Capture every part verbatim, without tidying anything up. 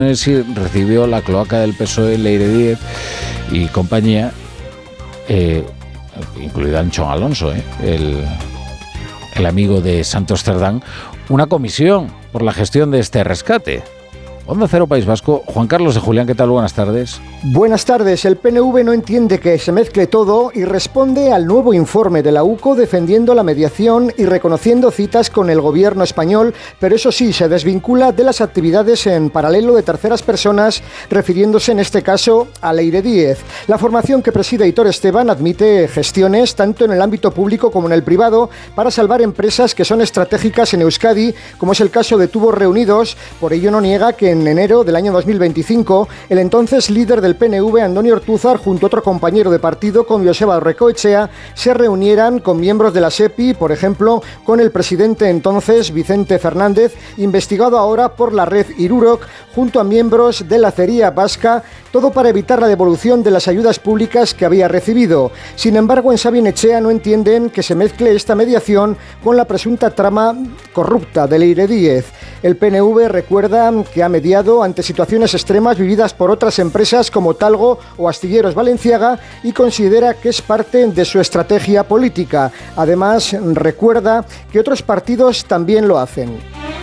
Sí, recibió la cloaca del P S O E, Leire Díez y compañía, eh, incluida Anchón Alonso, eh, el, el amigo de Santos Cerdán, una comisión por la gestión de este rescate. Onda Cero País Vasco, Juan Carlos de Julián, ¿qué tal? Buenas tardes. Buenas tardes. El P N V no entiende que se mezcle todo y responde al nuevo informe de la U C O defendiendo la mediación y reconociendo citas con el gobierno español, pero eso sí, se desvincula de las actividades en paralelo de terceras personas, refiriéndose en este caso a Leire Díez. La formación que preside Aitor Esteban admite gestiones tanto en el ámbito público como en el privado para salvar empresas que son estratégicas en Euskadi, como es el caso de Tubos Reunidos. Por ello no niega que en enero del año dos mil veinticinco, el entonces líder del P N V, Andoni Ortúzar, junto a otro compañero de partido, con Joseba Aurrekoetxea, se reunieran con miembros de la SEPI, por ejemplo, con el presidente entonces, Vicente Fernández, investigado ahora por la red Irurok, junto a miembros de la acería vasca, todo para evitar la devolución de las ayudas públicas que había recibido. Sin embargo, en Sabin Etxea no entienden que se mezcle esta mediación con la presunta trama corrupta de Leire Díez. El P N V recuerda que ha mediado ante situaciones extremas vividas por otras empresas como Talgo o Astilleros Balenciaga y considera que es parte de su estrategia política. Además, recuerda que otros partidos también lo hacen.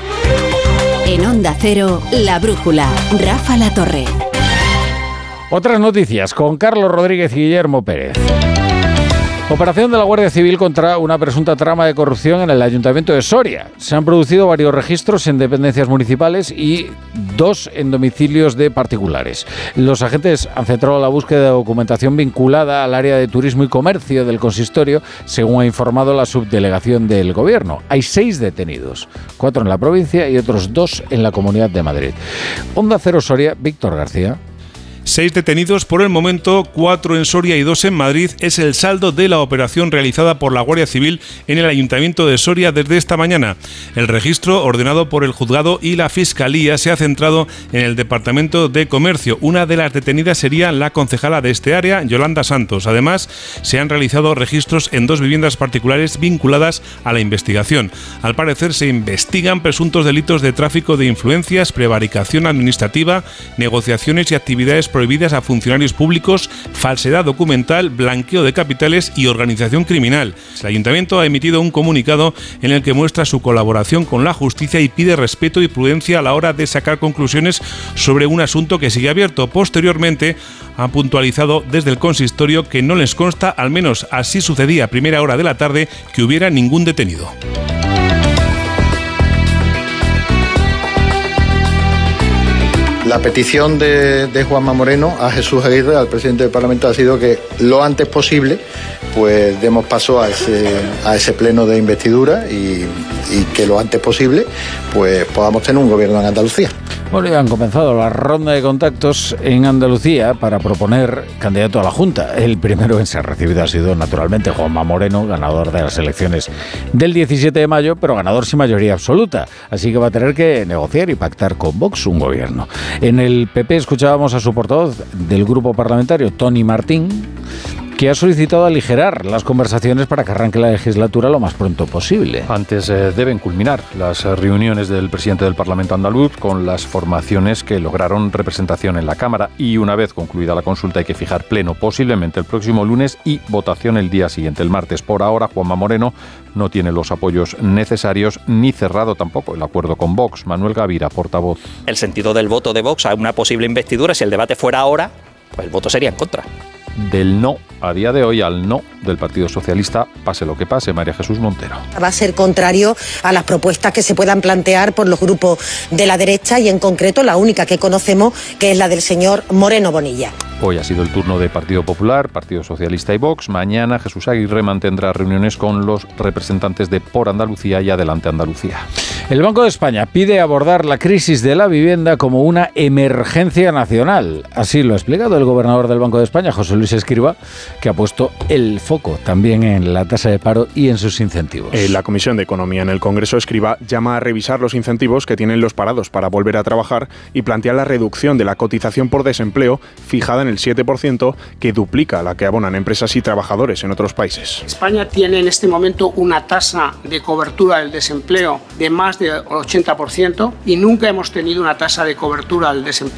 En Onda Cero, La Brújula, Rafa Latorre. Otras noticias con Carlos Rodríguez y Guillermo Pérez. Operación de la Guardia Civil contra una presunta trama de corrupción en el Ayuntamiento de Soria. Se han producido varios registros en dependencias municipales y dos en domicilios de particulares. Los agentes han centrado la búsqueda de documentación vinculada al área de turismo y comercio del consistorio, según ha informado la subdelegación del Gobierno. Hay seis detenidos, cuatro en la provincia y otros dos en la Comunidad de Madrid. Onda Cero Soria, Víctor García. Seis detenidos por el momento, cuatro en Soria y dos en Madrid, es el saldo de la operación realizada por la Guardia Civil en el Ayuntamiento de Soria desde esta mañana. El registro, ordenado por el Juzgado y la Fiscalía, se ha centrado en el Departamento de Comercio. Una de las detenidas sería la concejala de este área, Yolanda Santos. Además, se han realizado registros en dos viviendas particulares vinculadas a la investigación. Al parecer, se investigan presuntos delitos de tráfico de influencias, prevaricación administrativa, negociaciones y actividades prohibidas a funcionarios públicos, falsedad documental, blanqueo de capitales y organización criminal. El Ayuntamiento ha emitido un comunicado en el que muestra su colaboración con la justicia y pide respeto y prudencia a la hora de sacar conclusiones sobre un asunto que sigue abierto. Posteriormente, ha puntualizado desde el consistorio que no les consta, al menos así sucedía a primera hora de la tarde, que hubiera ningún detenido. La petición de, de Juanma Moreno a Jesús Aguirre, al presidente del Parlamento, ha sido que lo antes posible pues demos paso a ese, a ese pleno de investidura y, y que lo antes posible pues podamos tener un gobierno en Andalucía. Bueno, ya han comenzado la ronda de contactos en Andalucía para proponer candidato a la Junta. El primero en ser recibido ha sido, naturalmente, Juanma Moreno, ganador de las elecciones del diecisiete de mayo, pero ganador sin mayoría absoluta. Así que va a tener que negociar y pactar con Vox un gobierno. En el P P escuchábamos a su portavoz del grupo parlamentario, Toni Martín, que ha solicitado aligerar las conversaciones para que arranque la legislatura lo más pronto posible. Antes eh, deben culminar las eh, reuniones del presidente del Parlamento andaluz con las formaciones que lograron representación en la Cámara, y una vez concluida la consulta hay que fijar pleno posiblemente el próximo lunes y votación el día siguiente, el martes. Por ahora, Juanma Moreno no tiene los apoyos necesarios ni cerrado tampoco el acuerdo con Vox. Manuel Gavira, portavoz. El sentido del voto de Vox a una posible investidura, si el debate fuera ahora, pues el voto sería en contra. Del no a día de hoy al no del Partido Socialista, pase lo que pase, María Jesús Montero. Va a ser contrario a las propuestas que se puedan plantear por los grupos de la derecha y en concreto la única que conocemos, que es la del señor Moreno Bonilla. Hoy ha sido el turno de Partido Popular, Partido Socialista y Vox. Mañana Jesús Aguirre mantendrá reuniones con los representantes de Por Andalucía y Adelante Andalucía. El Banco de España pide abordar la crisis de la vivienda como una emergencia nacional. Así lo ha explicado el gobernador del Banco de España, José Luis Escrivá, que ha puesto el foco también en la tasa de paro y en sus incentivos. En la Comisión de Economía en el Congreso, Escrivá llama a revisar los incentivos que tienen los parados para volver a trabajar y plantea la reducción de la cotización por desempleo fijada en el siete por ciento, que duplica la que abonan empresas y trabajadores en otros países. España tiene en este momento una tasa de cobertura del desempleo de más del ochenta por ciento y nunca hemos tenido una tasa de cobertura del desempleo